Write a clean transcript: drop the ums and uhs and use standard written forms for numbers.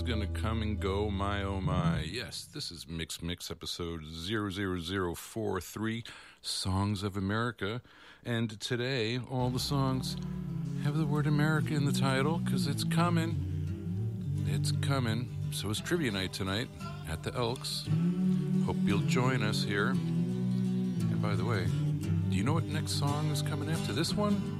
gonna come and go, my oh my. Yes, this is Mix episode 00043, Songs of America. And today, all the songs have the word America in the title, because it's coming. It's coming. So it's trivia night tonight at the Elks. Hope you'll join us here. And by the way, do you know what next song is coming after this one?